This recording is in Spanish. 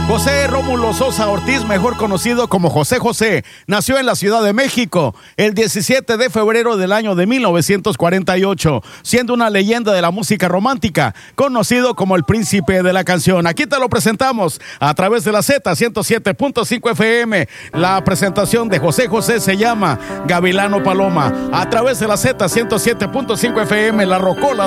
José Rómulo Sosa Ortiz, mejor conocido como José José, nació en la Ciudad de México el 17 de febrero del año de 1948, siendo una leyenda de la música romántica, conocido como el príncipe de la canción. Aquí te lo presentamos a través de la Z107.5 FM. La presentación de José José se llama Gavilano Paloma. A través de la Z107.5 FM, La Rocola